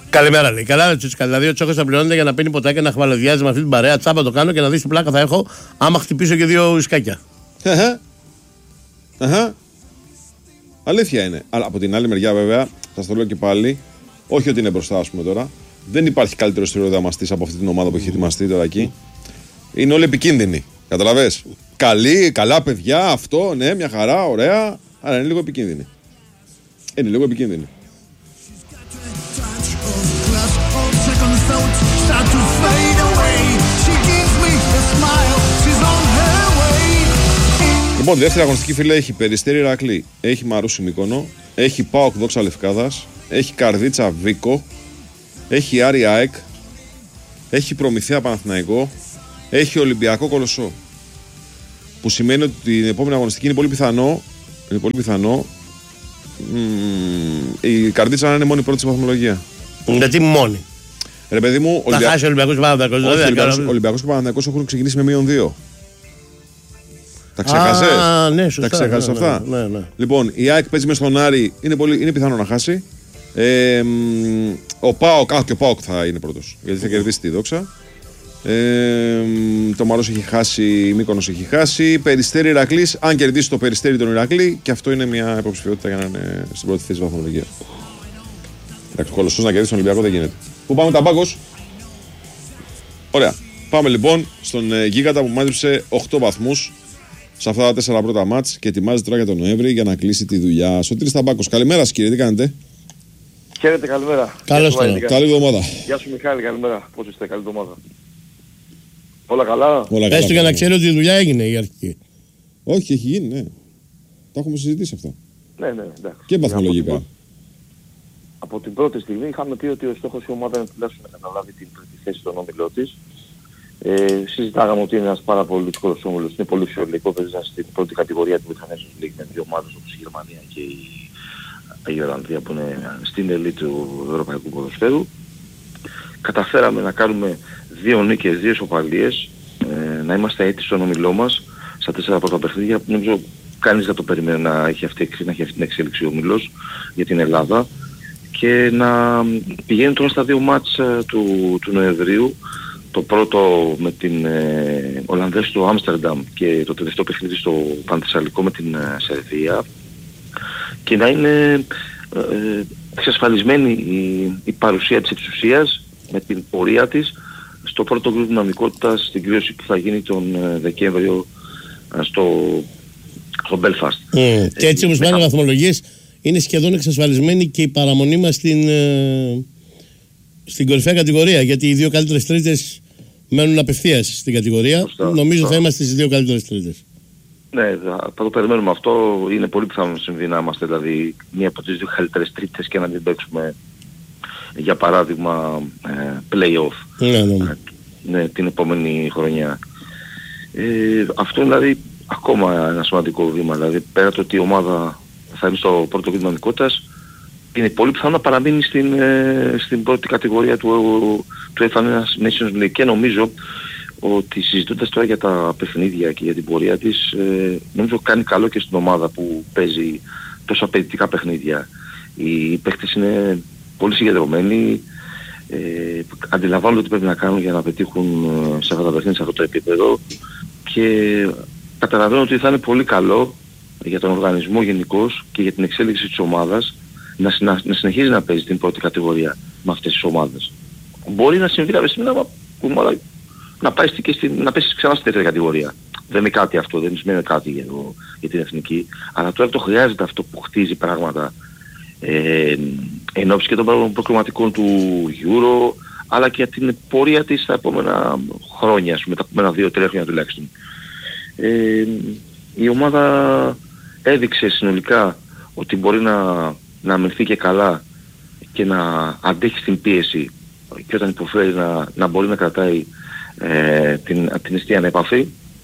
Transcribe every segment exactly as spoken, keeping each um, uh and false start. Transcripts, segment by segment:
Καλημέρα, λέει. Καλά, Τσίτσικα. Δηλαδή, ο Τσόκος θα πληρώνεται για να πίνει ποτά και να χβαλωδιάζει με αυτή την παρέα. Τσάμπα το κάνω και να δεις τι πλάκα θα έχω άμα χτυπήσω και δύο ισκάκια. Αχα. Αλήθεια είναι. Αλλά από την άλλη μεριά, βέβαια, θα το λέω και πάλι, όχι ότι είναι μπροστά, ας πούμε τώρα. Δεν υπάρχει καλύτερο στερεοδραμαστής από αυτή την ομάδα που έχει ετοιμαστεί τώρα εκεί. Είναι όλοι επικίνδυνοι. Καταλαβες. Καλή, καλά παιδιά, αυτό, ναι, μια χαρά, ωραία. Αλλά είναι λίγο επικίνδυνοι. Είναι λίγο επικίνδυνοι. Λοιπόν, δεύτερη αγωνιστική, φίλε, έχει Περιστέρι Ηρακλή, έχει Μαρούσι Μύκονο, έχει ΠΑΟΚ Δόξα Λευκάδας, έχει Καρδίτσα Βίκο, έχει Άρη ΑΕΚ, έχει Προμηθέα Παναθηναϊκό, έχει Ολυμπιακό Κολοσσό. Που σημαίνει ότι την επόμενη αγωνιστική είναι πολύ πιθανό, είναι πολύ πιθανό μ, η Καρδίτσα να είναι μόνη πρώτη στη βαθμολογία. Γιατί μόνη. Ρε παιδί μου, θα Ολυμπια... χάσει ο Ολυμπιακός και Παναθηναϊκός. Όχι, Ολυμπιακός, Ολυμπιακός και Παναθηναϊκός έχουν ξεκινήσει με μείον δύο. Τα ξέχασες. Α, ναι, σωστά. Τα ξέχασες ναι, αυτά. Ναι, ναι, ναι. Λοιπόν, η ΑΕΚ παίζει με στον Άρη, είναι, πολύ, είναι πιθανό να χάσει. Ε, μ, ο ΠΑΟΚ, α, και ο ΠΑΟΚ θα είναι πρώτος, γιατί θα κερδίσει τη Δόξα. Ε, το Μαρός έχει χάσει, η Μύκονος έχει χάσει. Περιστέρι Ηρακλής, αν κερδίσει το Περιστέρι τον Ηρακλή, και αυτό είναι μια υποψηφιότητα για να είναι στην πρώτη θέση βαθμολογία. Εντάξει, ο Κολοσσός να κερδίσει τον Ολυμπιακό δεν γίνεται. Πού πάμε, Ταμπάκος? Ωραία. Πάμε λοιπόν στον ε, Γίγαντα που μάζεψε οκτώ βαθμούς σε αυτά τα τέσσερα πρώτα μάτς και ετοιμάζεται τώρα για τον Νοέμβρη για να κλείσει τη δουλειά. Σωτήρης Ταμπάκος, καλημέρα σας κύριε, τι κάνετε? Χαίρετε, καλημέρα. Καλώς τώρα. Καλή εβδομάδα. Γεια σου Μιχάλη, καλημέρα. Πώς είστε, καλή εβδομάδα. Όλα καλά. Όλα καλά. Έστω για να ξέρει ότι η δουλειά έγινε η αρχική. Όχι, έχει γίνει, ναι. Τα έχουμε συζητήσει αυτά. Ναι, ναι, εντάξει. Και βαθμολογικά. Από, από την πρώτη στιγμή είχαμε πει ότι ο στόχος η ομάδα είναι τουλάχιστον να καταλάβει την πρώτη θέση στον όμιλό της. Ε, συζητάγαμε ότι είναι ένας πάρα πολύ δύσκολος όμιλος, είναι πολύ φυσιολογικό, παίζοντας στην πρώτη κατηγορία του International League με δύο ομάδες όπως η Γερμανία και η, η Ολλανδία που είναι στην ελίτ του ευρωπαϊκού ποδοσφαίρου. Καταφέραμε να κάνουμε δύο νίκες, δύο ισοπαλίες, ε, να είμαστε έτοιμοι στον όμιλό μας στα τέσσερα πρώτα παιχνίδια που νομίζω κανείς δεν το περιμένει να έχει αυτή, να έχει αυτή την εξέλιξη ο όμιλος για την Ελλάδα και να πηγαίνει τώρα στα δύο μάτς του, του Νοεμβρίου, το πρώτο με την ε, Ολλανδές στο Άμστερνταμ και το τελευταίο παιχνίδι στο Πανθεσσαλικό με την ε, Σερβία και να είναι ε, εξασφαλισμένη η, η παρουσία της εξουσίας με την πορεία της στο πρώτο γκρουπ δυναμικότητας στην κλήρωση που θα γίνει τον ε, Δεκέμβριο ε, στο, στο Belfast. Mm. Και έτσι όπως πάνε οι βαθμολογίες είναι σχεδόν εξασφαλισμένη και η παραμονή μας στην, ε, στην κορυφαία κατηγορία, γιατί οι δύο καλύτερες τρίτες μένουν απευθείας στην κατηγορία. Σωστά, νομίζω σωστά. Θα είμαστε στις δύο καλύτερες τρίτες. Ναι, θα, θα το περιμένουμε αυτό. Είναι πολύ πιθανό να συμβεί να είμαστε δηλαδή μία από τις δύο καλύτερες τρίτες και να μην παίξουμε για παράδειγμα ε, play-off ναι, ναι. Ε, ναι, την επόμενη χρονιά. Ε, αυτό είναι δηλαδή ακόμα ένα σημαντικό βήμα. Δηλαδή πέρα το ότι η ομάδα θα είναι στο πρώτο βήμα δυναμικότητας, είναι πολύ πιθανό να παραμείνει στην, ε, στην πρώτη κατηγορία του, του εφ ουέι Nations League και νομίζω ότι συζητώντας τώρα για τα παιχνίδια και για την πορεία της, ε, νομίζω κάνει καλό και στην ομάδα που παίζει τόσο απαιτητικά παιχνίδια. Οι παίχτες είναι πολύ συγκεντρωμένοι, ε, αντιλαμβάνονται τι πρέπει να κάνουν για να πετύχουν σε αυτά τα παιχνίδια, σε αυτό το επίπεδο και καταλαβαίνω ότι θα είναι πολύ καλό για τον οργανισμό γενικώς και για την εξέλιξη της ομάδας να, να, να συνεχίζει να παίζει την πρώτη κατηγορία με αυτές τις ομάδες. Μπορεί να συμβεί κάποια στιγμή να, να, πάει και στην, να πέσει ξανά στη δεύτερη κατηγορία. Δεν είναι κάτι αυτό, δεν σημαίνει κάτι για, το, για την εθνική, αλλά τώρα το χρειάζεται αυτό που χτίζει πράγματα ε, εν ώψη και των προκριματικών του Euro, αλλά και για την πορεία της στα επόμενα χρόνια, ας πούμε, τα επόμενα δύο τρία χρόνια τουλάχιστον. Ε, η ομάδα έδειξε συνολικά ότι μπορεί να, να αμυνθεί και καλά και να αντέχει στην πίεση και όταν υποφέρει να, να μπορεί να κρατάει ε, την, την εστία ανέπαφη.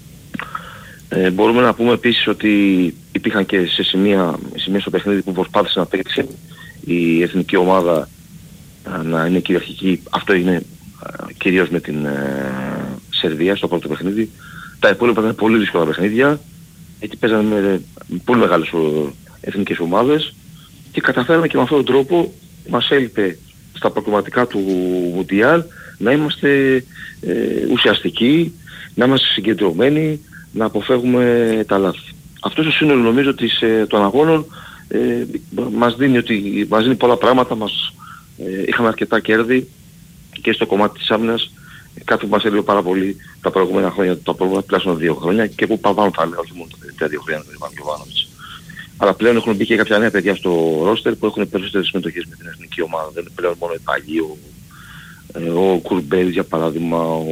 Ε, μπορούμε να πούμε επίσης ότι υπήρχαν και σε σημεία, σημεία στο παιχνίδι που προσπάθησε να παίξει η εθνική ομάδα να είναι κυριαρχική. Αυτό είναι κυρίως με την ε, Σερβία στο πρώτο παιχνίδι. Τα υπόλοιπα ήταν πολύ δύσκολα παιχνίδια, γιατί παίζανε με πολύ μεγάλες εθνικές ομάδες και καταφέραμε και με αυτόν τον τρόπο, μας έλειπε στα προκριματικά του Μουντιάλ να είμαστε ε, ουσιαστικοί, να είμαστε συγκεντρωμένοι, να αποφεύγουμε τα λάθη. Αυτό στο σύνολο νομίζω της, ε, των αγώνων ε, μας, δίνει ότι, μας δίνει πολλά πράγματα, μας, ε, είχαμε αρκετά κέρδη και στο κομμάτι της άμυνας, κάτι που μας έλειπε πάρα πολύ τα προηγούμενα χρόνια, τα προηγούμενα τουλάχιστον δύο χρόνια και που πάνω θα λέω, όχι μόνο τα τελευταία δύο χρόνια με τον Ιβάν Γιοβάνοβιτς. Αλλά πλέον έχουν μπει και κάποια νέα παιδιά στο ρόστερ που έχουν περισσότερες συμμετοχές με την εθνική ομάδα. Δεν είναι πλέον μόνο οι παλιοί, ο, ο Κουρμπέλης για παράδειγμα, ο,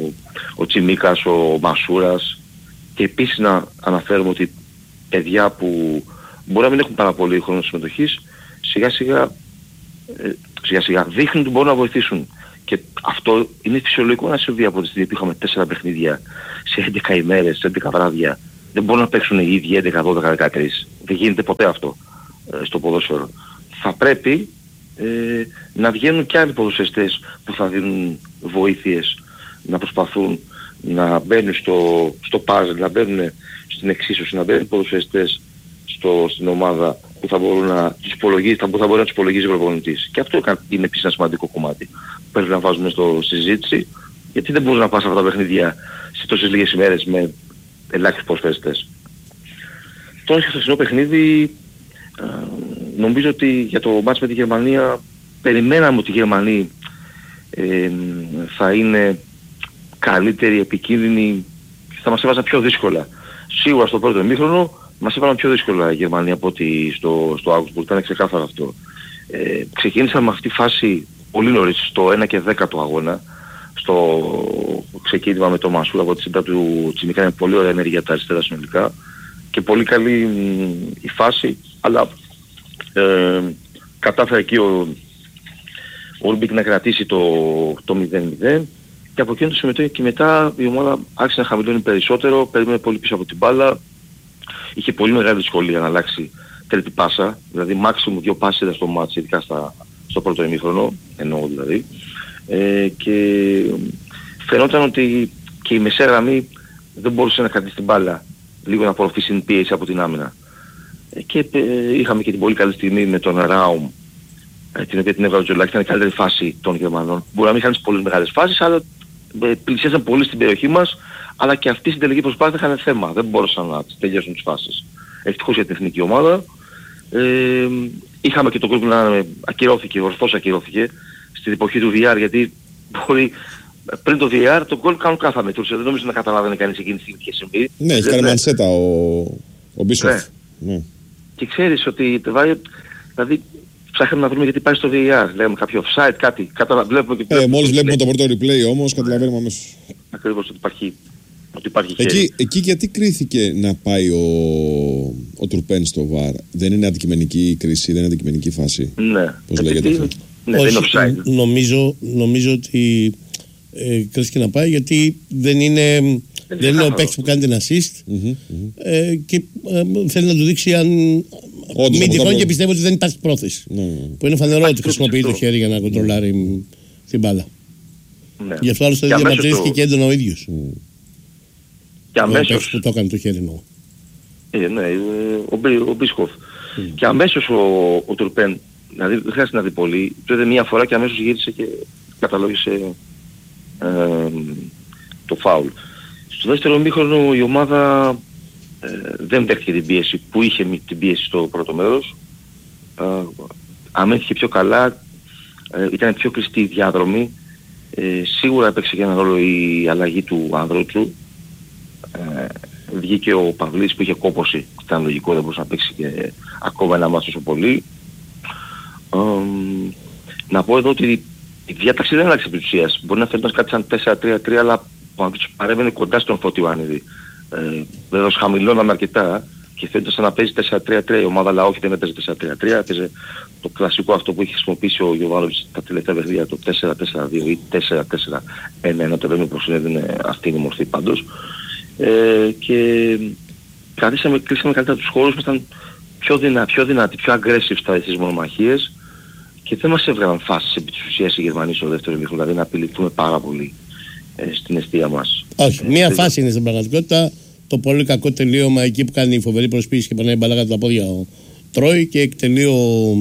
ο Τσιμίκας, ο Μασούρας. Και επίσης να αναφέρουμε ότι παιδιά που μπορεί να μην έχουν πάρα πολύ χρόνο συμμετοχής, σιγά σιγά, ε, σιγά σιγά δείχνουν ότι μπορούν να βοηθήσουν. Και αυτό είναι φυσιολογικό να συμβεί από τη στιγμή που είχαμε τέσσερα παιχνίδια σε έντεκα ημέρες, σε έντεκα βράδια. Δεν μπορούν να παίξουν οι ίδιοι έντεκα, δώδεκα, δεκατρία. Δεν γίνεται ποτέ αυτό ε, στο ποδόσφαιρο. Θα πρέπει ε, να βγαίνουν και άλλοι ποδοσφαιριστές που θα δίνουν βοήθειες, να προσπαθούν να μπαίνουν στο, στο puzzle, να μπαίνουν στην εξίσωση, να μπαίνουν ποδοσφαιριστές στο, στην ομάδα που θα μπορούν να τους υπολογίζει, θα, θα μπορεί να τους υπολογίζει ο προπονητής. Και αυτό είναι επίσης ένα σημαντικό κομμάτι που πρέπει να βάζουμε στο συζήτηση, γιατί δεν μπορείς να πας αυτά τα παιχνίδια σε τόσες λίγες ημέρες με ελάχιστους ποδοσφαιριστές. Τώρα στο χθεσινό παιχνίδι α, νομίζω ότι για το μάτς με τη Γερμανία περιμέναμε ότι οι Γερμανοί ε, θα είναι καλύτεροι, επικίνδυνοι, θα μας έβαζαν πιο δύσκολα. Σίγουρα στο πρώτο ημίχρονο μας έβαλαν πιο δύσκολα η Γερμανία από ότι στο, στο Augsburg, ήταν ξεκάθαρο αυτό. Ε, ξεκίνησαν με αυτή τη φάση πολύ νωρίς, στο ένα και δέκα του αγώνα, στο ξεκίνημα με το Μασούρα από τη σύντα του Τσιμικά, είναι πολύ ωραία ενέργεια τα αριστερά συνολικά και πολύ καλή η φάση, αλλά ε, κατάφερε εκεί ο Ορμπίκ να κρατήσει το, το μηδέν μηδέν και από εκείνο το συμμετοχή και μετά η ομάδα άρχισε να χαμηλώνει περισσότερο, περίμενε πολύ πίσω από την μπάλα, είχε πολύ μεγάλη δυσκολία να αλλάξει τρίτη πάσα, δηλαδή μάξιμου δύο πάσες ήταν στο μάτς, ειδικά στα, στο πρώτο ημίχρονο, εννοώ δηλαδή, ε, και φαινόταν ότι και η μεσαία γραμμή δεν μπορούσε να κρατήσει την μπάλα, λίγο να απορροφήσει την πίεση από την άμυνα. Ε, και ε, είχαμε και την πολύ καλή στιγμή με τον Ράουμ, ε, την οποία την έβαλε ο Τζολάκη, ήταν η καλύτερη φάση των Γερμανών. Μπορεί να μην είχαν πολύ μεγάλες φάσεις, αλλά ε, πλησίασαν πολύ στην περιοχή μας, αλλά και αυτή στην τελική προσπάθεια είχαν θέμα, δεν μπορούσαν να τελειώσουν τις φάσεις. Ευτυχώς για την εθνική ομάδα. Ε, είχαμε και το γκολ να ακυρώθηκε, ορθώς ακυρώθηκε στην εποχή του βι αρ, γιατί μπορεί πριν το βι αρ το γκολ κάνουν κάθε μετρούσε, δεν νομίζω να καταλάβαινε κανείς εκείνη τη στιγμή τι είχε συμβεί. Ναι, έχει κάνει μανσέτα ο, ο Μπίσοφ. Ναι. Ναι. Και ξέρεις ότι δηλαδή ψάχναμε να βρούμε γιατί πάει στο βι αρ, λέμε κάποιο offside, κάτι, κατα... βλέπουμε και... Ε, μόλις βλέπουμε το πρώτο replay όμως καταλαβαίνουμε αμέσως. Ακριβώς ότι υπάρχει, ότι υπάρχει εκεί, εκεί γιατί κρίθηκε να πάει ο, ο Τουρπέν στο βαρ, δεν είναι αντικειμενική η κρίση, δεν είναι αντικειμενική φάση. Ναι. Πώς λέγεται αυτό. Ναι, όχι, δεν είναι offside. Νομίζω, νομίζω ότι ε, κρίθηκε να πάει γιατί δεν είναι, δεν δεν είναι ο παίκτης που κάνει την assist mm-hmm, mm-hmm. Ε, και ε, θέλει να του δείξει αν Όντως, μην τυχόν και πιστεύω ότι δεν υπάρχει πρόθεση. Mm. Που είναι φανερό ότι χρησιμοποιεί το χέρι για να κοντρολάρει mm. την μπάλα. Ναι. Γι' αυτό άλλωστε διαματρήθηκε και έντονα ο ίδιος. Mm. Και αμέσως... Ο παίκτης που το έκανε το χέρι εννοώ. Ε, ναι, ο, ο Μπίσκοφ. Mm. Και αμέσως ο, ο Τουρπέν, δηλαδή δεν χρειάζεται να δει πολύ, το είδε μία φορά και αμέσως γύρισε και καταλόγησε ε, το φάουλ. Στο δεύτερο ημίχρονο η ομάδα ε, δεν δέχτηκε την πίεση που είχε την πίεση στο πρώτο μέρος. Ε, αμέτυχε πιο καλά, ε, ήταν πιο κλειστή η διάδρομη. Ε, σίγουρα έπαιξε και ένα ρόλο η αλλαγή του Ανδρούτσου. Ε, βγήκε ο Παυλής που είχε κόπωση, ήταν λογικό, δεν μπορούσε να παίξει και ακόμα ένα μάτσο τόσο πολύ. Ε, να πω εδώ ότι η διάταξη δεν άλλαξε επί της ουσίας. Μπορεί να φαίνονταν κάτι σαν τέσσερα τρία τρία, αλλά ο Ανδρούτσος παρέμενε κοντά στον Φώτη Ιωάννιδη. Ε, βέβαια χαμηλώναμε αρκετά και φαίνεται σαν να παίζει τέσσερα τρία τρία η ομάδα, αλλά όχι, δεν έπαιζε τέσσερα τρία τρία, έπαιζε το κλασικό αυτό που έχει χρησιμοποιήσει ο Γιοβάνοβιτς τα τελευταία παιχνίδια, το τέσσερα τέσσερα δύο ή τέσσερα τέσσερα ένα ένα, το λέμε πως είναι, αυτή είναι η μορφή πάντως. Ε, και κρατήσαμε, κλείσαμε καλύτερα τους χώρους, ήμασταν πιο, δυνα, πιο δυνατοί, πιο aggressive στα στις μονομαχίες και δεν μας έβγαλαν φάσεις επί της ουσίας οι Γερμανοί στο δεύτερο ημίχρονο, δηλαδή να απειληθούμε πάρα πολύ ε, στην αιστεία μας. Όχι, ε, μία ε, φάση είναι στην πραγματικότητα. Το πολύ κακό τελείωμα εκεί που κάνει η φοβερή προσποίηση και περνάει μπαλά κάτω τα πόδια ο Τρόι και εκτελεί ο,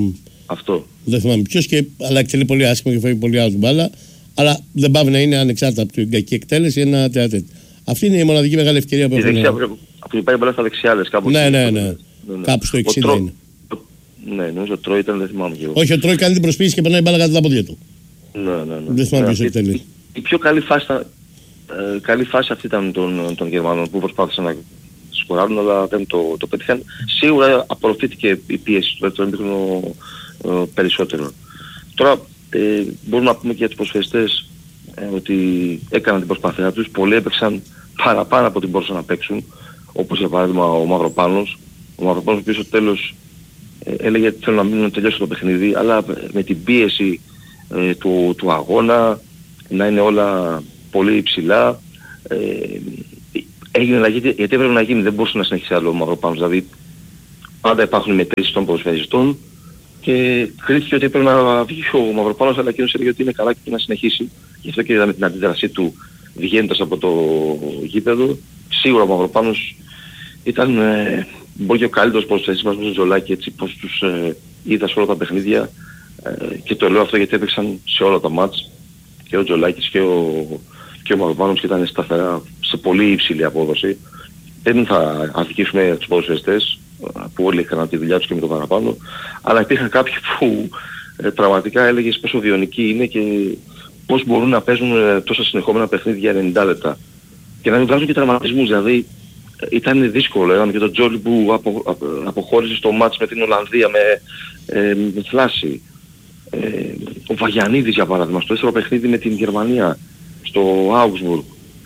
Αυτό. Δεν θυμάμαι ποιος, και, αλλά εκτελεί πολύ άσχημα και φεύγει πολύ out μπάλα. Αλλά δεν πάει να είναι ανεξάρτητα από την κακή εκτέλεση ένα τεατέτ. Αυτή είναι η μοναδική μεγάλη ευκαιρία που έχει. έχουν. Αυτή πάει μπάλα στα δεξιάδες κάπου. Ναι, ναι, ναι, ναι. Κάπου στο εξήντα είναι. Ναι, νομίζω ο Τρόι ήταν, δεν θυμάμαι και εγώ. Όχι, ο Τρόι κάνει την προσποίηση και περνάει μπάλα κατά τα πόδια του. Ναι, ναι, ναι. Δεν θυμάμαι ποιος εκτελεί. Η, η πιο καλή φάση, ε, καλή φάση αυτή ήταν των, των Γερμανών που προσπάθησαν να σκοράρουν, αλλά δεν το, το πέτυχαν. Σίγουρα απορροφήθηκε η πίεση του δεύτερου ημίχρονου ε, περισσότερο. Τώρα ε, μπορούμε να πούμε και για τους ποδοσφαιριστές ε, ότι έκαναν την προσπάθειά τους. Πολλοί έπαιξαν παραπάνω από ό,τι μπορούσαν να παίξουν. Όπως για παράδειγμα ο Μαυροπάνος. Ο Μαυροπάνος που στο τέλος ε, έλεγε ότι θέλω να μείνω να τελειώσω το παιχνίδι, αλλά με την πίεση ε, του, του αγώνα, να είναι όλα πολύ υψηλά. Ε, έγινε αλλαγή γιατί έπρεπε να γίνει, δεν μπορούσε να συνεχίσει άλλο ο Μαυροπάνος. Δηλαδή πάντα υπάρχουν μετρήσεις των ποδοσφαιριστών και κρίθηκε ότι έπρεπε να βγει ο Μαυροπάνος, αλλά εκείνος έλεγε ότι είναι καλά και να συνεχίσει. Γι' αυτό και είδαμε την αντίδρασή του βγαίνοντας από το γήπεδο. Σίγουρα ο Μαυροπάνος ήταν ε, μπορεί και ο καλύτερος ποδοσφαιριστής μας με τον Τζολάκη, έτσι πως τους ε, είδα σε όλα τα παιχνίδια ε, και το λέω αυτό γιατί έπαιξαν σε όλα τα μάτς και ο Τζολάκης και ο, και ο Μαυροπάνος και ήταν σταθερά σε πολύ υψηλή απόδοση. Δεν θα αδικήσουμε τους ποδοσφαιριστές που όλοι έκαναν τη δουλειά τους και με το παραπάνω, αλλά υπήρχαν κάποιοι που ε, πραγματικά έλεγες πόσο βιονικοί είναι και πώς μπορούν να παίζουν ε, τόσα συνεχόμενα παιχνίδια για ενενήντα λεπτά και να μην βγάζουν και τραυματισμούς. Δηλαδή ε, ήταν δύσκολο, είδαμε και τον Τζόλι που απο, απο, αποχώρησε στο μάτς με την Ολλανδία με, ε, με θλάση. Ε, ο Βαγιανίδης για παράδειγμα στο δεύτερο παιχνίδι με την Γερμανία στο Augsburg.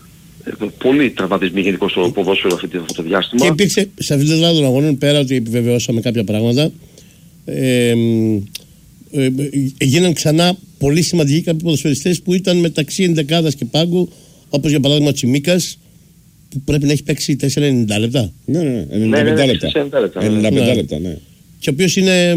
Πολύ τραυματισμοί γενικώς στο ποδόσφαιρο αυτό το διάστημα. Και υπήρξε σε αυτή την Ελλάδα των αγώνων, πέρα ότι επιβεβαιώσαμε κάποια πράγματα, ε, ε, γίναν ξανά πολύ σημαντικοί κάποιοι ποδοσφαιριστές που ήταν μεταξύ ενδεκάδας και πάγκου, όπως για παράδειγμα ο Τσιμίκας, που πρέπει να έχει παίξει τέσσερα ενενήντα λεπτά. Ναι, ναι, ενενήντα πέντε λεπτά. ενενήντα πέντε λεπτά, ναι. Και ο οποίος είναι...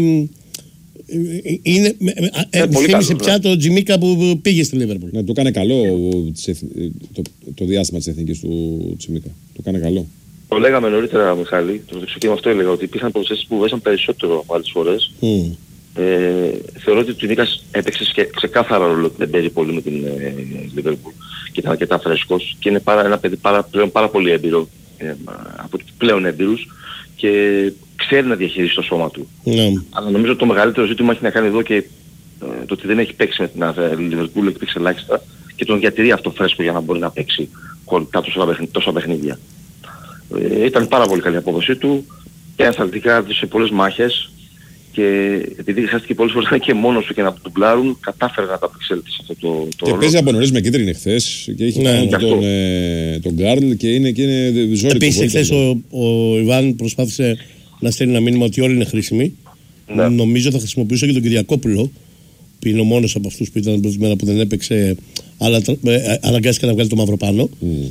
Είναι, ε, ε, θύμισε πια το Τζιμίκα που πήγε στη Λίβερπουλ. Ναι, το κάνει καλό το, το διάστημα της εθνικής του Τζιμίκα. Το κάνει καλό. Το λέγαμε νωρίτερα, Μιχάλη, το ξεκίνημα αυτό έλεγα, ότι υπήρχαν ποδοσφαιριστές που βέσαν περισσότερο από άλλες φορές. Mm. Ε, θεωρώ ότι ο Τζιμίκας έπαιξε και ξεκάθαρα ρόλο ότι δεν παίζει πολύ με την Λίβερπουλ και ήταν αρκετά φρέσκος και είναι πάρα, ένα παιδί πάρα, πλέον πάρα πολύ έμπειρο, ε, από πλέον έμπειρους και ξέρει να διαχειρίσει το σώμα του. Yeah. Αλλά νομίζω ότι το μεγαλύτερο ζήτημα έχει να κάνει εδώ και ε, το ότι δεν έχει παίξει με την Λίβερπουλ, έχει παίξει ελάχιστα και τον διατηρεί αυτό φρέσκο για να μπορεί να παίξει κάτω τόσα παιχνίδια. Ε, ήταν πάρα πολύ καλή η απόδοσή του και αθλητικά σε πολλές μάχες και επειδή χρειάστηκε πολλές φορές και μόνος του και να τον πλάρουν, κατάφερε να τα απεξέλθει σε αυτό το, το και ρόλο. Παίζει από νωρίς με κίτρινη χθες και έχει ναι, τον, ε, τον Γκάρλ και είναι, και είναι ζώρικο. Επίσης χθες ο, ο Ιβάν προσπάθησε να στέλνει ένα μήνυμα ότι όλοι είναι χρήσιμοι. Ναι. Νομίζω θα χρησιμοποιήσω και τον Κυριακόπουλο, που είναι ο μόνος από αυτούς που ήταν την πρώτη μέρα που δεν έπαιξε, αλλά αναγκάστηκε να βγάλει το Μαυροπάνο. Mm.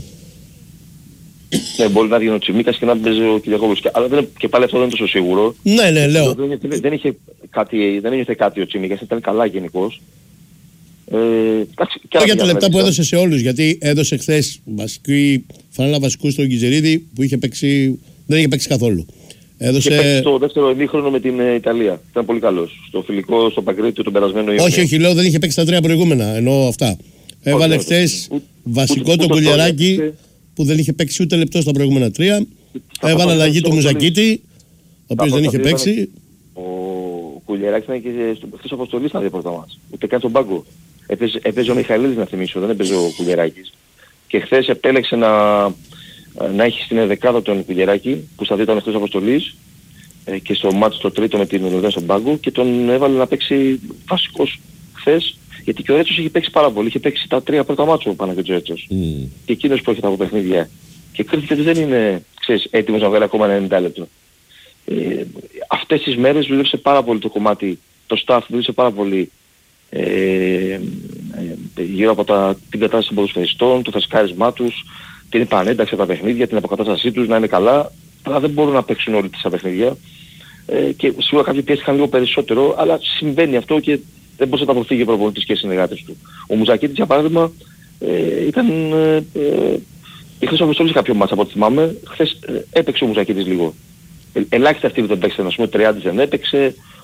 Ναι, μπορεί να βγει ο Τσιμίκας και να παίζει ο Κυριακόπουλος. Αλλά δεν, και πάλι αυτό δεν είναι τόσο σίγουρο. Ναι, ναι, λέω. Δεν, δεν, δεν, είχε κάτι, δεν είχε κάτι ο Τσιμίκας, ήταν καλά γενικώς. Ε, και για τα λεπτά που έδωσε σε όλους, γιατί έδωσε χθες βασική φανέλα βασικού στον Κιζερίδη που είχε παίξει, δεν είχε παίξει καθόλου. Έδωσε... Και παίξει το δεύτερο ημίχρονο με την ε, Ιταλία. Ήταν πολύ καλός. Στο φιλικό, στο Παγκρίτιο τον περασμένο Ιούνιο. Όχι, όχι, λέω δεν είχε παίξει τα τρία προηγούμενα. Εννοώ αυτά. Έβαλε χθες βασικό τον Κουλιαράκη που δεν είχε παίξει ούτε λεπτό στα προηγούμενα τρία. Έβαλε αλλαγή του Μουζακίτη, ο οποίος δεν είχε παίξει. Ο Κουλιαράκης ήταν και στο αποστολή στα δύο πρώτα μάτς. Ούτε καν στον πάγκο. Έπαιζε ο Μιχαηλίδης να θυμίσω, δεν έπαιζε ο Κουλιαράκης. Και χθες επέλεξε να, να έχει στην ενδεκάδα τον Κουλιαράκη, που στα δύο ήταν εκτός αποστολής, και στο μάτς το τρίτο με την Ινδονησία στον πάγκο, και τον έβαλε να παίξει βασικός χθες. Γιατί και ο Ρέτσος είχε παίξει πάρα πολύ, είχε παίξει τα τρία πρώτα μάτσο πάνω και ο Ρέτσος. Mm. Και εκείνος που έρχεται από παιχνίδια. Και κρίθηκε ότι δεν είναι, ξέρεις, έτοιμος να βγάλει ακόμα ενενήντα λεπτό. Ε, αυτές τις μέρες δούλεψε πάρα πολύ το κομμάτι, το staff δούλεψε πάρα πολύ ε, ε, γύρω από τα, την κατάσταση των ποδοσφαιριστών, το φρεσκάρισμά τους, την επανένταξη από τα παιχνίδια, την αποκατάστασή τους να είναι καλά, αλλά δεν μπορούν να παίξουν όλοι τις παιχνίδια. Ε, και σίγουρα κάποιοι πιέστηκαν λίγο περισσότερο, αλλά συμβαίνει αυτό και δεν μπορούσε να τα αποφύγει ο προπονητής και οι συνεργάτες του. Ο Μουζακίτης για παράδειγμα ε, ήταν... Ε, ε, χθες αποστολή κάποιο μάτσα από ό,τι θυμάμαι, χθες ε, έπαιξε ο Μουζακίτης λίγο. Ε, ελάχιστα αυτοί που δεν παίξαν, ας πούμε, Τριάντης δεν έπαιξε,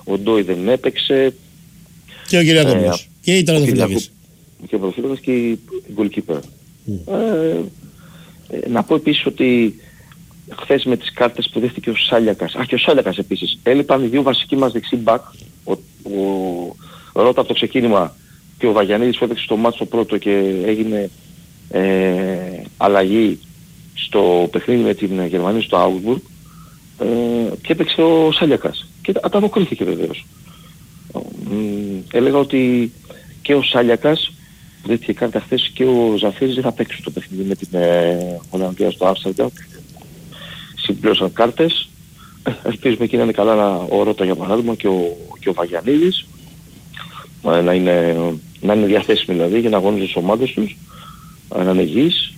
ο Ντόι δεν έπαιξε. Και ο Κυριακόπουλος. Ε, και οι τερματοφύλακες. Και ο Πρωτοφύλακας και η goalkeeper. Mm. Ε, ε, να πω επίσης ότι χθες με τις κάρτες που δέχτηκε ο Σάλιακας, α και ο Σάλιακας επίσης, έλειπαν οι δύο βασικοί μας δεξί μπακ, ο, ο, ο Ρώτα από το ξεκίνημα και ο Βαγιανίδης που έπαιξε στο μάτσο το πρώτο και έγινε ε, αλλαγή στο παιχνίδι με την Γερμανία στο Augsburg, ε, και έπαιξε ο Σάλιακας και ανταποκρίθηκε βεβαίως. Ε, έλεγα ότι και ο Σάλιακας που δέχτηκε κάρτα χθες και ο Ζαφέρης δεν θα παίξουν το παιχνίδι με την ε, Ολλανδία στο Άμστερνταμ. Συμπλήρωσαν κάρτες. Ελπίζουμε και να είναι καλά ο Ρώτα για παράδειγμα και ο, και ο Βαγιανίδης να είναι, να είναι διαθέσιμοι δηλαδή για να αγωνίζουν τις ομάδες τους, να είναι υγιείς.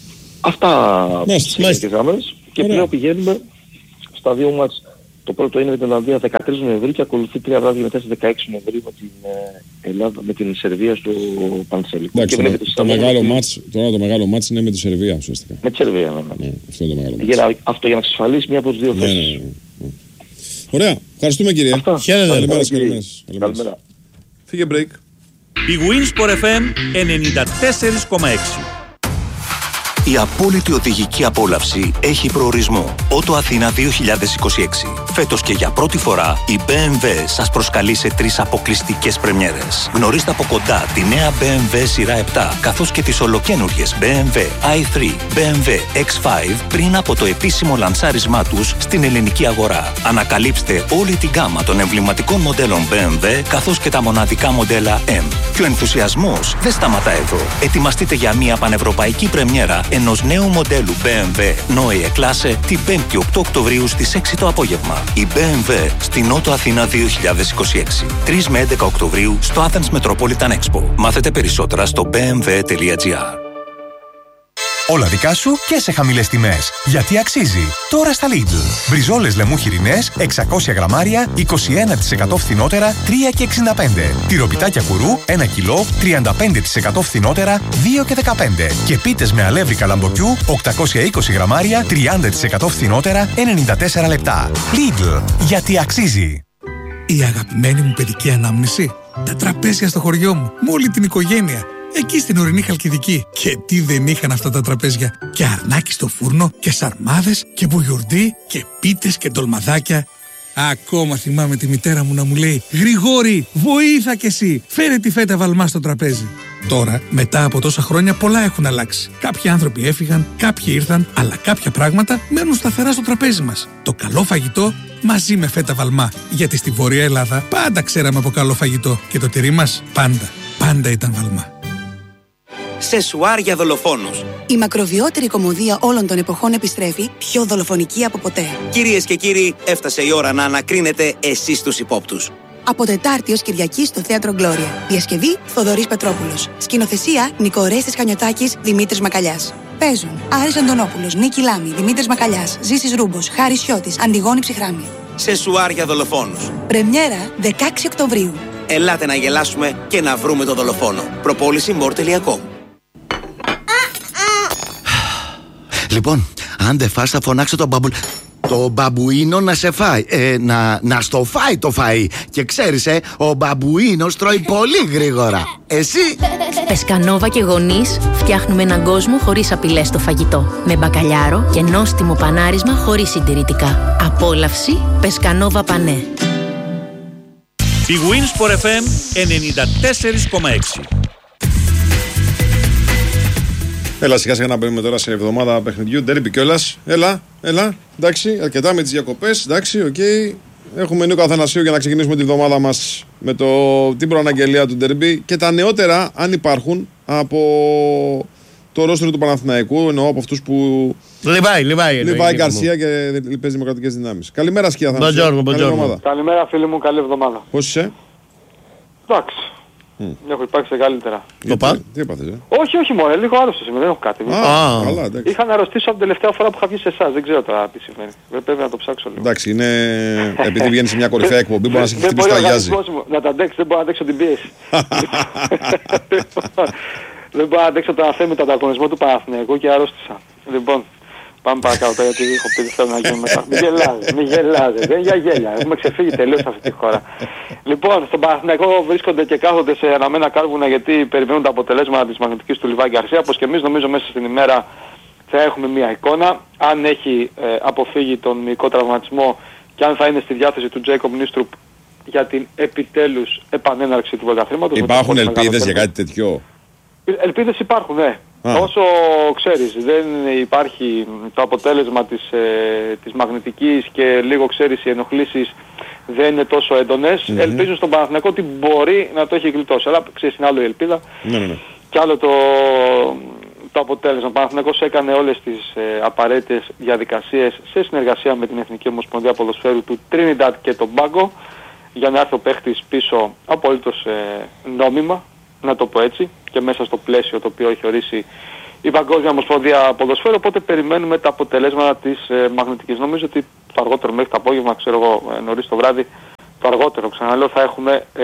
Αυτά στις γραμμές και πλέον πηγαίνουμε στα δύο μάτς. Το πρώτο είναι με την Ολλανδία δεκατρείς Νοεμβρίου και ακολουθεί τρία βράδια μετά στις δεκαέξι Νοεμβρίου με την Ελλάδα, με την Σερβία στο Πανσέλικο. Εντάξει, το, το, μεγάλο μάτς, τώρα το μεγάλο μάτς είναι με τη Σερβία ουσιαστικά. Με τη Σερβία, ναι. ναι αυτό είναι το μεγάλο για να, αυτό για να εξασφαλίσει μία από τις δύο θέσεις. Ναι, ναι, ναι. Ωραία, ευχαριστούμε κύριε. Χαίρετε. Καλημέρα. Φύγε break. Η Winsport εφ εμ ενενήντα τέσσερα κόμμα έξι. Η απόλυτη οδηγική απόλαυση έχει προορισμό. Ότο Αθήνα δύο χιλιάδες είκοσι έξι. Φέτος και για πρώτη φορά η μπι εμ ντάμπλιου σας προσκαλεί σε τρεις αποκλειστικές πρεμιέρες. Γνωρίστε από κοντά τη νέα μπι εμ ντάμπλιου σειρά επτά, καθώς και τις ολοκαίνουργιες μπι εμ ντάμπλιου άι θρι, μπι εμ ντάμπλιου εξ φάιβ πριν από το επίσημο λανσάρισμά τους στην ελληνική αγορά. Ανακαλύψτε όλη την γκάμα των εμβληματικών μοντέλων μπι εμ ντάμπλιου, καθώς και τα μοναδικά μοντέλα M. Και ο ενθουσιασμός δεν σταματά εδώ. Ετοιμαστείτε για μια πανευρωπαϊκή πρεμιέρα ενός νέου μοντέλου μπι εμ ντάμπλιου Neue Klasse την πέμπτη οκτώ Οκτωβρίου στις έξι το απόγευμα. Η μπι εμ ντάμπλιου στην Ότο Αθήνα δύο χιλιάδες είκοσι έξι. τρεις με έντεκα Οκτωβρίου στο Athens Metropolitan Expo. Μάθετε περισσότερα στο μπι εμ ντάμπλιου τελεία τζι άρ. Όλα δικά σου και σε χαμηλές τιμές. Γιατί αξίζει. Τώρα στα Lidl. Μπριζόλες λεμού χοιρινές, εξακόσια γραμμάρια, είκοσι ένα τοις εκατό φθηνότερα, τρία και εξήντα πέντε. Τυροπιτάκια κουρού, ένα κιλό, τριάντα πέντε τοις εκατό φθηνότερα, δύο και δεκαπέντε. Και πίτες με αλεύρι καλαμποκιού, οκτακόσια είκοσι γραμμάρια, τριάντα τοις εκατό φθηνότερα, ενενήντα τέσσερα λεπτά. Lidl. Γιατί αξίζει. Η αγαπημένη μου παιδική ανάμνηση. Τα τραπέζια στο χωριό μου, με όλη την οικογένεια. Εκεί στην ορεινή Χαλκιδική. Και τι δεν είχαν αυτά τα τραπέζια. Και αρνάκι στο φούρνο, και σαρμάδες, και μπουγιουρντί, και πίτες και ντολμαδάκια. Ακόμα θυμάμαι τη μητέρα μου να μου λέει «Γρηγόρη, βοήθα κι εσύ, φέρε τη φέτα βαλμά στο τραπέζι». Τώρα, μετά από τόσα χρόνια, πολλά έχουν αλλάξει. Κάποιοι άνθρωποι έφυγαν, κάποιοι ήρθαν, αλλά κάποια πράγματα μένουν σταθερά στο τραπέζι μας. Το καλό φαγητό μαζί με φέτα βαλμά. Γιατί στη Βόρεια Ελλάδα πάντα ξέραμε από καλό φαγητό. Και το τυρί μας πάντα, πάντα ήταν βαλμά. Σεσουάρ για δολοφόνους. Η μακροβιότερη κωμωδία όλων των εποχών επιστρέφει, πιο δολοφονική από ποτέ. Κυρίες και κύριοι, έφτασε η ώρα να ανακρίνετε εσείς τους υπόπτους. Από Τετάρτη ως Κυριακή στο Θέατρο Γκλώρια. Διασκευή Θοδωρής Πετρόπουλος. Σκηνοθεσία Νικορέστης Χανιωτάκης, Δημήτρης Μακαλιάς. Παίζουν Άρης Αντωνόπουλος, Νίκη Λάμη, Δημήτρης Μακαλιάς, Ζήσης Ρούμπος, Χάρης Σιώτης, Αντιγόνη Ψυχράμη. Σεσουάρ για δολοφόνους. Πρεμιέρα δεκαέξι Οκτωβρίου. Ελάτε να γελάσουμε και να βρούμε τον δολοφόνο. Προπόληση μορ τελεία κομ. Λοιπόν, αν δεν φας θα φωνάξω τον μπαμπου... Το μπαμπουίνο να σε φάει. Ε, να, να στο φάει το φαΐ. Και ξέρεις, ε, ο μπαμπουίνος τρώει πολύ γρήγορα. Εσύ... Πεσκανόβα και γονείς φτιάχνουμε έναν κόσμο χωρίς απειλές στο φαγητό. Με μπακαλιάρο και νόστιμο πανάρισμα χωρίς συντηρητικά. Απόλαυση Πεσκανόβα Πανέ. Η Winsport εφ εμ ενενήντα τέσσερα κόμμα έξι. Έλα σιγά σιγά να μπαίνουμε τώρα σε εβδομάδα παιχνιδιού. Ντέρμπι κιόλας. Έλα, έλα. Εντάξει, αρκετά με τις διακοπές. Εντάξει, οκ. Okay. Έχουμε Νίκο Αθανασίου για να ξεκινήσουμε τη βδομάδα μας με το, την προαναγγελία του ντέρμπι και τα νεότερα, αν υπάρχουν, από το ρόστερ του Παναθηναϊκού. Εννοώ από αυτούς που. Λιβάη, Λιβάη. Λιβάη Γκαρσία και λοιπές δημοκρατικές δυνάμεις. Καλημέρα, Σκία Αθανασίου. Καλημέρα, φίλοι μου. Καλή εβδομάδα. Πώς είσαι? Εντάξει. Mm. Έχω υπάρξει καλύτερα. Το πα? Τι έπαθες, ε? Όχι, όχι μόνο, λίγο άρρωστος είμαι, δεν έχω κάτι. Α, ah, καλά, εντάξει. Είχα να αρρωστήσω από την τελευταία φορά που είχα βγει σε εσάς, δεν ξέρω τώρα τι συμβαίνει. Πρέπει να το ψάξω λίγο. Εντάξει, είναι. Επειδή βγαίνει σε μια κορυφαία εκπομπή, μπορεί να σε χτυπήσει το αγιάζει. Να τα αντέξει, δεν μπορώ να αντέξω την πίεση. Δεν μπορώ να αντέξω το αθέμητο ανταγωνισμό του Παναθηναϊκού και αρρώστησα. Λοιπόν, Πάμε παρακάτω γιατί έχω πει δεν θέλω να γίνω μετά. Μην γελάδε, μην γελάδε. Δεν για γέλια. Έχουμε ξεφύγει τελείως αυτή τη χώρα. Λοιπόν, στον Παναθηναϊκό βρίσκονται και κάθονται σε αναμένα κάρβουνα γιατί περιμένουν τα αποτελέσματα της μαγνητικής του Λιβάη Γκαρσία. Όπως και εμείς νομίζω μέσα στην ημέρα θα έχουμε μία εικόνα. Αν έχει ε, αποφύγει τον μυϊκό τραυματισμό και αν θα είναι στη διάθεση του Τζέικοπ Νίστρουπ για την επιτέλους επανέναρξη του πρωταθλήματος. Υπάρχουν ελπίδες για κάτι τέτοιο? Ελπίδες υπάρχουν, ναι. Α. Όσο ξέρεις δεν υπάρχει το αποτέλεσμα της, ε, της μαγνητικής και λίγο ξέρεις οι ενοχλήσεις δεν είναι τόσο έντονες, mm-hmm. ελπίζουν στον Παναθηναϊκό ότι μπορεί να το έχει γλιτώσει. Αλλά ξέρεις είναι άλλο η ελπίδα ναι, ναι, ναι. και άλλο το, το αποτέλεσμα. Ο Παναθηναϊκός έκανε όλες τις ε, απαραίτητες διαδικασίες σε συνεργασία με την Εθνική Ομοσπονδία Ποδοσφαίρου του Τρίνινταντ και τον Πάγκο για να έρθει ο παίχτης πίσω απολύτως ε, νόμιμα, να το πω έτσι, και μέσα στο πλαίσιο το οποίο έχει ορίσει η Παγκόσμια Ομοσπονδία Ποδοσφαίρου, οπότε περιμένουμε τα αποτελέσματα της ε, μαγνητικής. Νομίζω ότι το αργότερο μέχρι το απόγευμα, ξέρω εγώ, ε, νωρίς το βράδυ, το αργότερο ξαναλέω θα έχουμε ε,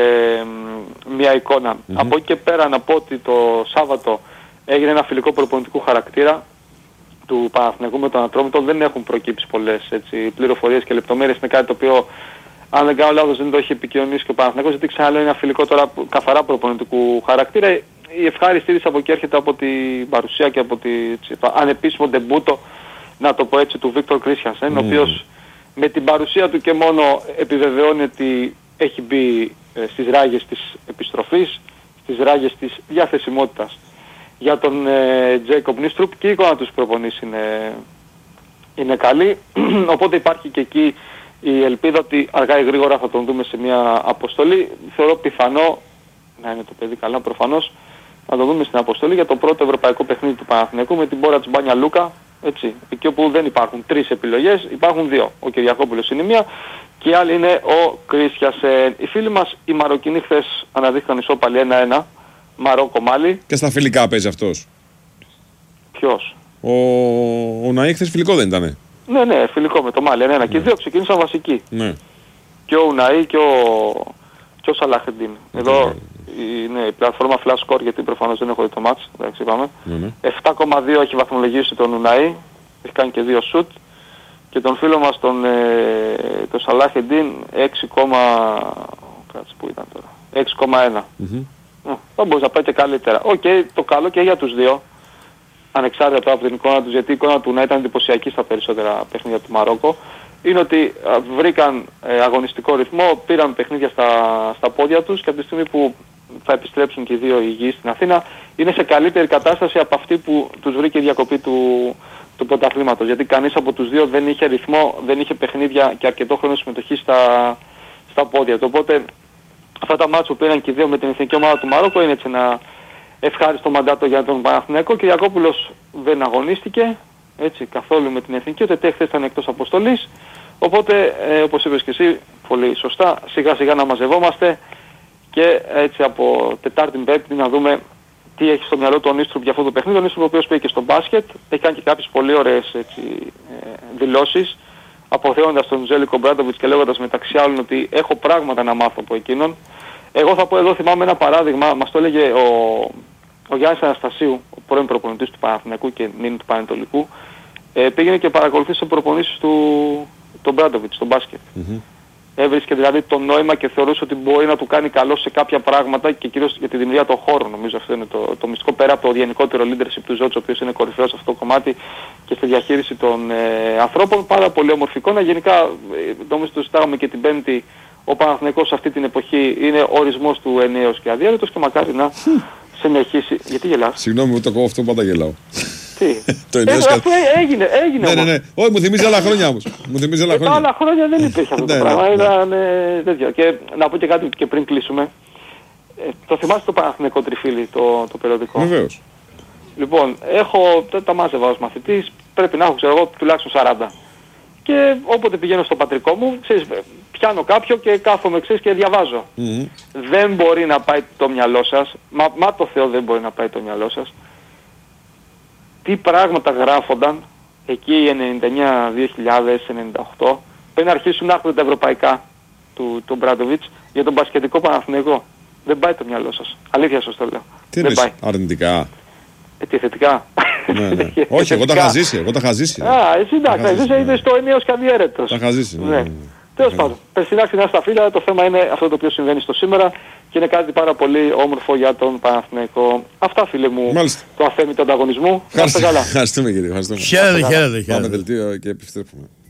μια εικόνα. Mm-hmm. Από εκεί και πέρα να πω ότι το Σάββατο έγινε ένα φιλικό προπονητικού χαρακτήρα του Παναθηναϊκού με τον Ατρόμητο. Δεν έχουν προκύψει πολλές έτσι, πληροφορίες και λεπτομέρειες, είναι κάτι το οποίο αν δεν κάνω λάθος δεν το έχει επικοινωνήσει και ο Παναθηναϊκός, γιατί ξαναλέω είναι ένα φιλικό τώρα καθαρά προπονητικού χαρακτήρα. Η ευχάριστη είδηση από εκεί έρχεται από την παρουσία και από τη, έτσι, το ανεπίσημο ντεμπούτο, να το πω έτσι, του Βίκτορ Κρίστιανσεν, mm. ο οποίος με την παρουσία του και μόνο επιβεβαιώνει ότι έχει μπει ε, στις ράγες της επιστροφής, στις ράγες της διαθεσιμότητας για τον Τζέικοπ Νίστρουπ και η εικόνα τους προπονείς είναι, είναι καλή, οπότε υπάρχει και εκεί η ελπίδα ότι αργά ή γρήγορα θα τον δούμε σε μια αποστολή. Θεωρώ πιθανό, να είναι το παιδί καλά προφανώς, να το δούμε στην αποστολή για το πρώτο ευρωπαϊκό παιχνίδι του Παναθηναϊκού με την Μπόρα της Μπάνια Λούκα. Έτσι, εκεί όπου δεν υπάρχουν τρεις επιλογές, υπάρχουν δύο. Ο Κυριακόπουλος είναι μία και η άλλη είναι ο Κρίστιανσεν. Οι φίλοι μας οι Μαροκινοί χθες αναδείχθηκαν ισόπαλοι ένα ένα. Μαρόκο Μάλι. Και στα φιλικά παίζει αυτός. Ποιος? Ο, ο Ναή χθες φιλικό δεν ήτανε? Ναι, ναι, φιλικό με το Μάλι. ένα ένα. Ναι. Και οι δύο ξεκίνησαν βασικοί. Ναι. Και ο Ναή και ο, και ο Σαλαχεντίν. Ναι. Εδώ είναι η πλατφόρμα Flash Score, γιατί προφανώς δεν έχω δει το μάτς. Εντάξει, είπαμε. Ναι, ναι. επτά κόμμα δύο έχει βαθμολογήσει τον Ουναή. Έχει κάνει και δύο σουτ. Και τον φίλο μας τον, ε, τον Σαλαχεντίν έξι, κάτσε που ήταν τώρα. έξι κόμμα ένα. Mm-hmm. Mm, θα μπορούσε να πάει και καλύτερα. Οκ, okay, το καλό και για τους δύο. Ανεξάρτητα τώρα από την εικόνα τους, γιατί η εικόνα του να ήταν εντυπωσιακή στα περισσότερα παιχνίδια του Μαρόκο, είναι ότι α, βρήκαν ε, αγωνιστικό ρυθμό, πήραν παιχνίδια στα, στα πόδια τους και από τη στιγμή που θα επιστρέψουν και οι δύο υγιείς στην Αθήνα, είναι σε καλύτερη κατάσταση από αυτή που τους βρήκε η διακοπή του, του πρωταθλήματος. Γιατί κανείς από τους δύο δεν είχε ρυθμό, δεν είχε παιχνίδια και αρκετό χρόνο συμμετοχή στα, στα πόδια του. Οπότε αυτά τα μάτς που πήραν και οι δύο με την εθνική ομάδα του Μαρόκο είναι έτσι ένα ευχάριστο μαντάτο για τον Παναθηναϊκό. Ο Κυριακόπουλος δεν αγωνίστηκε έτσι καθόλου με την εθνική, ούτε χθες ήταν εκτός αποστολής. Οπότε, ε, όπως είπες και εσύ, πολύ σωστά, σιγά σιγά να μαζευόμαστε και έτσι από Τετάρτη Πέμπτη να δούμε τι έχει στο μυαλό του ο Νίστρουπ για αυτό το παιχνίδι. Ο Νίστρουπ ο οποίος πήγε και στο μπάσκετ, έχει κάνει και κάποιες πολύ ωραίες έτσι, ε, δηλώσεις, αποθέοντας τον Ζέλικο Μπράντοβιτς και λέγοντας μεταξύ άλλων ότι έχω πράγματα να μάθω από εκείνον. Εγώ θα πω εδώ, θυμάμαι ένα παράδειγμα, μας το έλεγε ο, ο Γιάννης Αναστασίου, ο πρώην προπονητής του Παναθηναϊκού και νυν του Πανετολικού, ε, πήγαινε και παρακολουθήσε προπονήσεις του τον Μπράντοβιτς στο μπάσκετ. Mm-hmm. Έβρισκε δηλαδή το νόημα και θεωρούσε ότι μπορεί να του κάνει καλό σε κάποια πράγματα και κυρίως για τη δημιουργία των χώρων. Νομίζω αυτό είναι το, το μυστικό, πέρα από το γενικότερο leadership του Ζότσο, ο οποίος είναι κορυφαίος σε αυτό το κομμάτι και στη διαχείριση των ε, ανθρώπων. Πάρα πολύ όμορφη εικόνα. Γενικά, ε, νομίζω το συζητάγαμε και την Πέμπτη, ο Παναθηναϊκός σε αυτή την εποχή είναι ορισμός του ενιαίος και αδιέρετος και μακάρι να συνεχίσει. Γιατί γελάς? Συγγνώμη, μου το κόβω αυτό, πάντα γελάω. Τι? Το ε, αυτό έγινε, έγινε ναι, ναι, ναι. Όχι, μου θυμίζει άλλα χρόνια όμως. Μου θυμίζει άλλα χρόνια. Άλλα χρόνια δεν υπήρχε αυτό το πράγμα. Ήταν ε, τέτοιο. Και να πω και κάτι και πριν κλείσουμε. Ε, το θυμάσαι το Παναθηναϊκό τριφύλι, το, το περιοδικό? Βεβαίως. Λοιπόν, έχω, τα μάζευα ως μαθητής, πρέπει να έχω, ξέρω εγώ, τουλάχιστον σαράντα. Και όποτε πηγαίνω στο πατρικό μου, ξέρεις, πιάνω κάποιο και κάθομαι, ξέρεις, και διαβάζω. Mm-hmm. Δεν μπορεί να πάει το μυαλό σας, μα, μα το Θεό δεν μπορεί να πάει το μυαλό σας. Τι πράγματα γράφονταν εκεί ενενήντα εννιά, δύο χιλιάδες, ενενήντα οκτώ, πριν αρχίσουν να έρχονται τα ευρωπαϊκά του, του Μπράντοβιτς για τον μπασκετικό Παναθηναϊκό. Δεν πάει το μυαλό σας. Αλήθεια σας το λέω. Τι είναι αρνητικά? Ε, τι θετικά. Ναι, ναι. Όχι, εγώ τα είχα ζήσει. Εγώ τα είχα ζήσει. Α, εσύ εντάξει, εσύ είσαι στο ενίος καδιέρετος. Τα είχα ζήσει. Ναι. Τέλος πάντων, περσινά ξινά στα φύλλα, το θέμα είναι αυτό το οποίο συμβαίνει στο σήμερα και είναι κάτι πάρα πολύ όμορφο για τον Παναθηναϊκό. Αυτά, φίλε μου, Μάλιστα. το αθέμητο ανταγωνισμού. Ευχαριστούμε κύριε. Χαίρετε, χαίρετε. Πάμε δελτίο και επιστρέφουμε.